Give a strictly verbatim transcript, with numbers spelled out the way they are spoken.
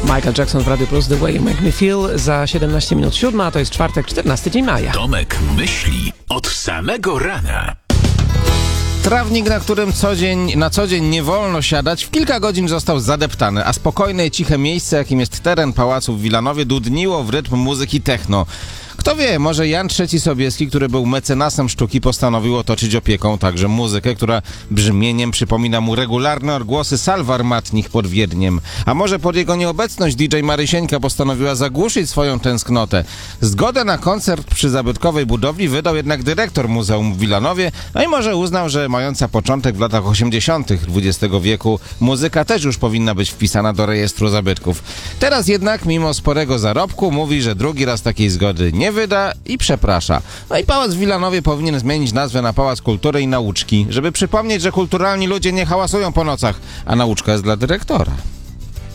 Michael Jackson w Radio Plus, The Way You Make Me Feel, za siedemnaście minut siódma, to jest czwartek, czternasty dzień maja. Tomek myśli od samego rana. Trawnik, na którym co dzień, na co dzień nie wolno siadać, w kilka godzin został zadeptany, a spokojne i ciche miejsce, jakim jest teren pałacu w Wilanowie, dudniło w rytm muzyki techno. Kto wie, może Jan trzeci Sobieski, który był mecenasem sztuki, postanowił otoczyć opieką także muzykę, która brzmieniem przypomina mu regularne odgłosy sal armatnich pod Wiedniem. A może pod jego nieobecność D J Marysieńka postanowiła zagłuszyć swoją tęsknotę. Zgodę na koncert przy zabytkowej budowli wydał jednak dyrektor muzeum w Wilanowie, no i może uznał, że mająca początek w latach osiemdziesiątych dwudziestego wieku muzyka też już powinna być wpisana do rejestru zabytków. Teraz jednak, mimo sporego zarobku, mówi, że drugi raz takiej zgody nie wyda i przeprasza. No i pałac w Wilanowie powinien zmienić nazwę na Pałac Kultury i Nauczki, żeby przypomnieć, że kulturalni ludzie nie hałasują po nocach, a nauczka jest dla dyrektora.